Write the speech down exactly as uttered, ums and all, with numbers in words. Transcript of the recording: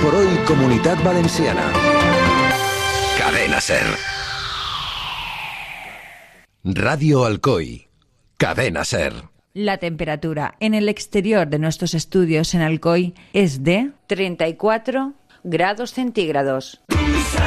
por hoy, Comunitat Valenciana. Cadena Ser. Radio Alcoy. Cadena Ser. La temperatura en el exterior de nuestros estudios en Alcoy es de treinta y cuatro grados centígrados.